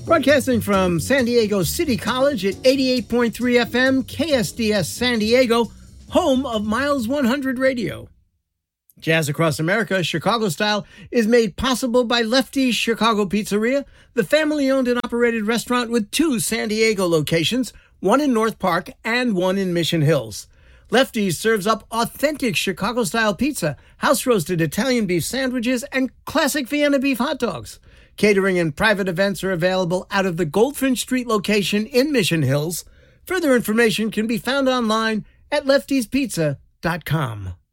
Broadcasting from San Diego City College at 88.3 FM, KSDS San Diego, home of Miles 100 Radio. Jazz Across America, Chicago Style, is made possible by Lefty's Chicago Pizzeria, the family-owned and operated restaurant with 2 San Diego locations, one in North Park and one in Mission Hills. Lefty's serves up authentic Chicago-style pizza, house-roasted Italian beef sandwiches, and classic Vienna beef hot dogs. Catering and private events are available out of the Goldfinch Street location in Mission Hills. Further information can be found online at leftyspizza.com.